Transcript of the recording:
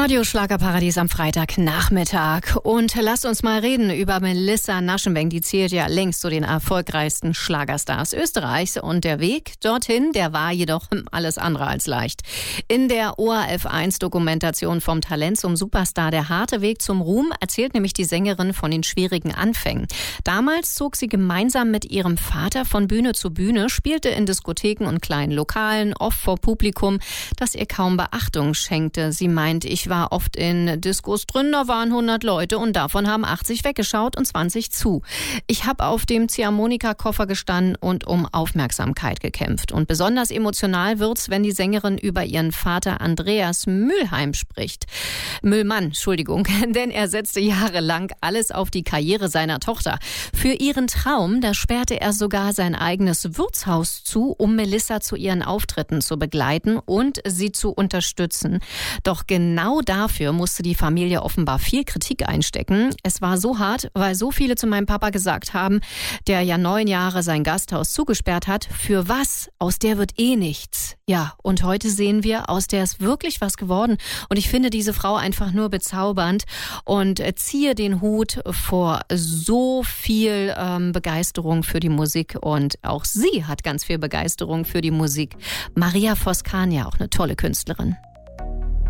Radio Schlagerparadies am Freitagnachmittag. Und lasst uns mal reden über Melissa Naschenweng. Die zählt ja längst zu den erfolgreichsten Schlagerstars Österreichs. Und der Weg dorthin, der war jedoch alles andere als leicht. In der ORF1-Dokumentation Vom Talent zum Superstar, der harte Weg zum Ruhm, erzählt nämlich die Sängerin von den schwierigen Anfängen. Damals zog sie gemeinsam mit ihrem Vater von Bühne zu Bühne, spielte in Diskotheken und kleinen Lokalen, oft vor Publikum, das ihr kaum Beachtung schenkte. Sie meint, ich war oft in Diskos drin, da waren 100 Leute und davon haben 80 weggeschaut und 20 zu. Ich habe auf dem Ziehharmonika-Koffer gestanden und um Aufmerksamkeit gekämpft. Und besonders emotional wird's, wenn die Sängerin über ihren Vater Andreas Mühlmann spricht. Denn er setzte jahrelang alles auf die Karriere seiner Tochter. Für ihren Traum, da sperrte er sogar sein eigenes Wirtshaus zu, um Melissa zu ihren Auftritten zu begleiten und sie zu unterstützen. Doch genau dafür musste die Familie offenbar viel Kritik einstecken. Es war so hart, weil so viele zu meinem Papa gesagt haben, der ja 9 Jahre sein Gasthaus zugesperrt hat. Für was? Aus der wird eh nichts. Ja, und heute sehen wir, aus der ist wirklich was geworden. Und ich finde diese Frau einfach nur bezaubernd und ziehe den Hut vor so viel Begeisterung für die Musik. Und auch sie hat ganz viel Begeisterung für die Musik. Maria Voskania, auch eine tolle Künstlerin.